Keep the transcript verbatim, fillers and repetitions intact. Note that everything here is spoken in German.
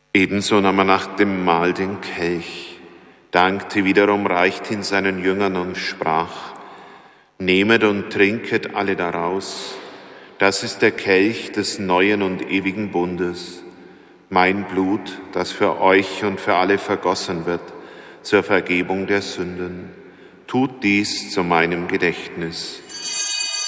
Ebenso nahm er nach dem Mahl den Kelch, dankte wiederum, reichte ihn seinen Jüngern und sprach: Nehmet und trinket alle daraus, das ist der Kelch des neuen und ewigen Bundes, mein Blut, das für euch und für alle vergossen wird, zur Vergebung der Sünden. Tut dies zu meinem Gedächtnis.